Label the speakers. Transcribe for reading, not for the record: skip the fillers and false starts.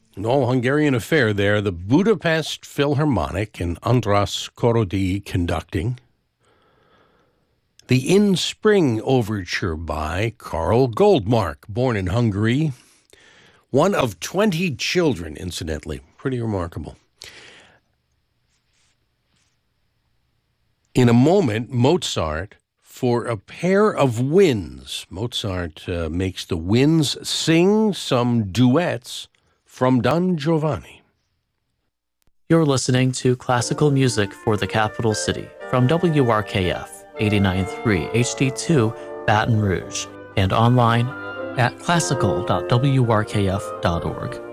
Speaker 1: An all-Hungarian affair there. The Budapest Philharmonic and András Korody conducting. The In Spring Overture by Karl Goldmark, born in Hungary. One of 20 children, incidentally. Pretty remarkable. In a moment, Mozart for a pair of winds. Mozart makes the winds sing some duets from Don Giovanni.
Speaker 2: You're listening to classical music for the capital city from WRKF 89.3 HD2 Baton Rouge and online at classical.wrkf.org.